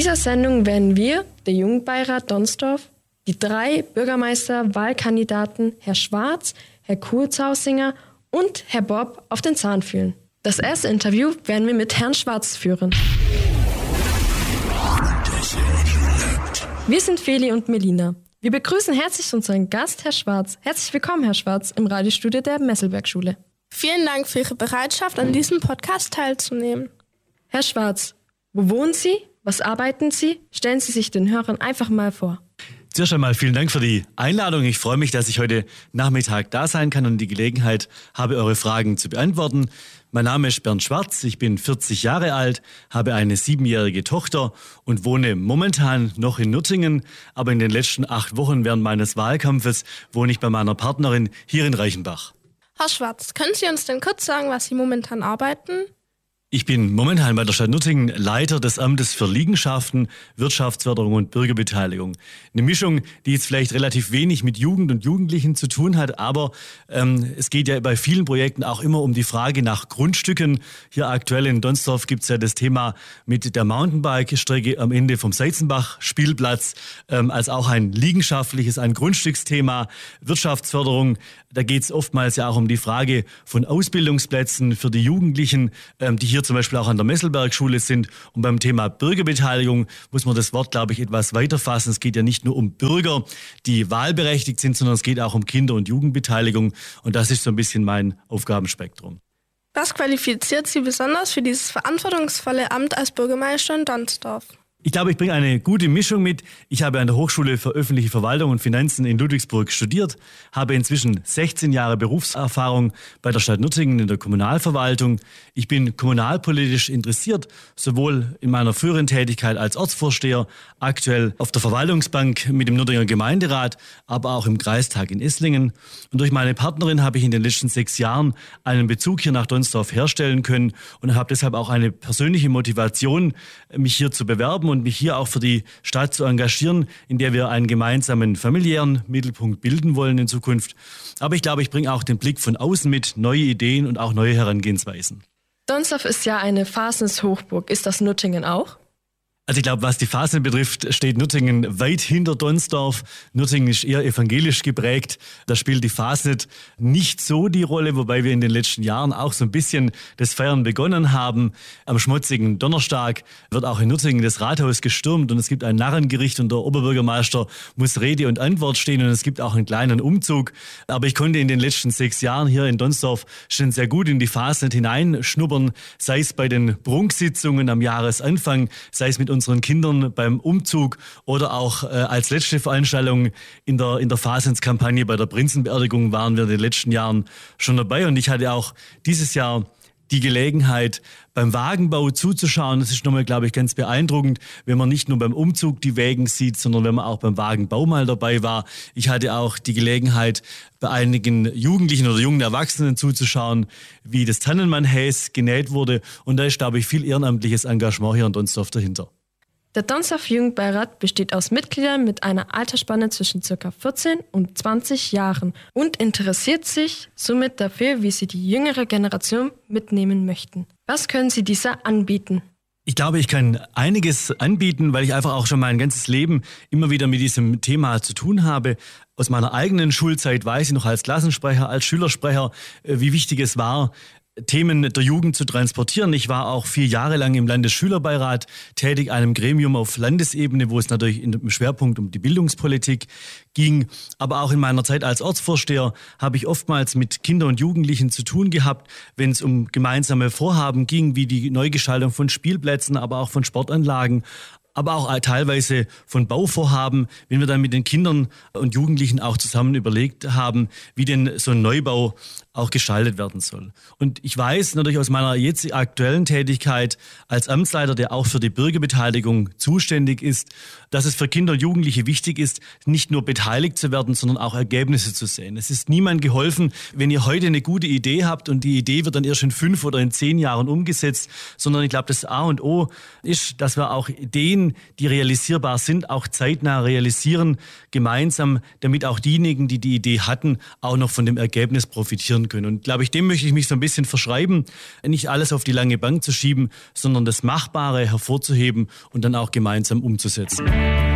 dieser Sendung werden wir, der Jugendbeirat Donsdorf, die 3 Bürgermeister-Wahlkandidaten Herr Schwarz, Herr Kurzhausinger und Herr Bob auf den Zahn fühlen. Das erste Interview werden wir mit Herrn Schwarz führen. Wir sind Feli und Melina. Wir begrüßen herzlich unseren Gast, Herr Schwarz. Herzlich willkommen, Herr Schwarz, im Radiostudio der Messelberg-Schule. Vielen Dank für Ihre Bereitschaft, an diesem Podcast teilzunehmen. Herr Schwarz, wo wohnen Sie? Was arbeiten Sie? Stellen Sie sich den Hörern einfach mal vor. Zuerst einmal vielen Dank für die Einladung. Ich freue mich, dass ich heute Nachmittag da sein kann und die Gelegenheit habe, eure Fragen zu beantworten. Mein Name ist Bernd Schwarz, ich bin 40 Jahre alt, habe eine 7-jährige Tochter und wohne momentan noch in Nürtingen. Aber in den letzten 8 Wochen während meines Wahlkampfes wohne ich bei meiner Partnerin hier in Reichenbach. Herr Schwarz, können Sie uns denn kurz sagen, was Sie momentan arbeiten? Ich bin momentan bei der Stadt Nürtingen Leiter des Amtes für Liegenschaften, Wirtschaftsförderung und Bürgerbeteiligung. Eine Mischung, die jetzt vielleicht relativ wenig mit Jugend und Jugendlichen zu tun hat, aber es geht ja bei vielen Projekten auch immer um die Frage nach Grundstücken. Hier aktuell in Donsdorf gibt es ja das Thema mit der Mountainbike-Strecke am Ende vom Seitzenbach-Spielplatz, als auch ein liegenschaftliches, ein Grundstücksthema, Wirtschaftsförderung. Da geht es oftmals ja auch um die Frage von Ausbildungsplätzen für die Jugendlichen, die hier zum Beispiel auch an der Messelberg-Schule sind. Und beim Thema Bürgerbeteiligung muss man das Wort, glaube ich, etwas weiter fassen. Es geht ja nicht nur um Bürger, die wahlberechtigt sind, sondern es geht auch um Kinder- und Jugendbeteiligung. Und das ist so ein bisschen mein Aufgabenspektrum. Was qualifiziert Sie besonders für dieses verantwortungsvolle Amt als Bürgermeister in Donsdorf? Ich glaube, ich bringe eine gute Mischung mit. Ich habe an der Hochschule für öffentliche Verwaltung und Finanzen in Ludwigsburg studiert, habe inzwischen 16 Jahre Berufserfahrung bei der Stadt Nürtingen in der Kommunalverwaltung. Ich bin kommunalpolitisch interessiert, sowohl in meiner früheren Tätigkeit als Ortsvorsteher, aktuell auf der Verwaltungsbank mit dem Nürtinger Gemeinderat, aber auch im Kreistag in Esslingen. Und durch meine Partnerin habe ich in den letzten 6 Jahren einen Bezug hier nach Donsdorf herstellen können und habe deshalb auch eine persönliche Motivation, mich hier zu bewerben und mich hier auch für die Stadt zu engagieren, in der wir einen gemeinsamen familiären Mittelpunkt bilden wollen in Zukunft. Aber ich glaube, ich bringe auch den Blick von außen mit, neue Ideen und auch neue Herangehensweisen. Donsdorf ist ja eine Fasenshochburg. Ist das Nürtingen auch? Also ich glaube, was die Fasen betrifft, steht Nürtingen weit hinter Donsdorf. Nürtingen ist eher evangelisch geprägt. Da spielt die Fasnet nicht so die Rolle, wobei wir in den letzten Jahren auch so ein bisschen das Feiern begonnen haben. Am schmutzigen Donnerstag wird auch in Nürtingen das Rathaus gestürmt und es gibt ein Narrengericht und der Oberbürgermeister muss Rede und Antwort stehen und es gibt auch einen kleinen Umzug. Aber ich konnte in den letzten 6 Jahren hier in Donsdorf schon sehr gut in die Fasnet hineinschnuppern, sei es bei den Prunksitzungen am Jahresanfang, sei es mit unseren Kindern beim Umzug oder auch als letzte Veranstaltung in der Fasens-Kampagne bei der Prinzenbeerdigung waren wir in den letzten Jahren schon dabei. Und ich hatte auch dieses Jahr die Gelegenheit, beim Wagenbau zuzuschauen. Das ist nochmal, glaube ich, ganz beeindruckend, wenn man nicht nur beim Umzug die Wägen sieht, sondern wenn man auch beim Wagenbau mal dabei war. Ich hatte auch die Gelegenheit, bei einigen Jugendlichen oder jungen Erwachsenen zuzuschauen, wie das Tannenmann-Häs genäht wurde. Und da ist, glaube ich, viel ehrenamtliches Engagement hier in Donsdorf dahinter. Der Donsdorf Jugendbeirat besteht aus Mitgliedern mit einer Altersspanne zwischen ca. 14 und 20 Jahren und interessiert sich somit dafür, wie sie die jüngere Generation mitnehmen möchten. Was können Sie dieser anbieten? Ich glaube, ich kann einiges anbieten, weil ich einfach auch schon mein ganzes Leben immer wieder mit diesem Thema zu tun habe. Aus meiner eigenen Schulzeit weiß ich noch als Klassensprecher, als Schülersprecher, wie wichtig es war, Themen der Jugend zu transportieren. Ich war auch 4 Jahre lang im Landesschülerbeirat tätig, einem Gremium auf Landesebene, wo es natürlich im Schwerpunkt um die Bildungspolitik ging. Aber auch in meiner Zeit als Ortsvorsteher habe ich oftmals mit Kindern und Jugendlichen zu tun gehabt, wenn es um gemeinsame Vorhaben ging, wie die Neugestaltung von Spielplätzen, aber auch von Sportanlagen, aber auch teilweise von Bauvorhaben, wenn wir dann mit den Kindern und Jugendlichen auch zusammen überlegt haben, wie denn so ein Neubau auch gestaltet werden soll. Und ich weiß natürlich aus meiner jetzt aktuellen Tätigkeit als Amtsleiter, der auch für die Bürgerbeteiligung zuständig ist, dass es für Kinder und Jugendliche wichtig ist, nicht nur beteiligt zu werden, sondern auch Ergebnisse zu sehen. Es ist niemandem geholfen, wenn ihr heute eine gute Idee habt und die Idee wird dann erst in 5 oder in 10 Jahren umgesetzt, sondern ich glaube, das A und O ist, dass wir auch Ideen Ideen, die realisierbar sind, auch zeitnah realisieren, gemeinsam, damit auch diejenigen, die die Idee hatten, auch noch von dem Ergebnis profitieren können. Und glaube ich, dem möchte ich mich so ein bisschen verschreiben, nicht alles auf die lange Bank zu schieben, sondern das Machbare hervorzuheben und dann auch gemeinsam umzusetzen.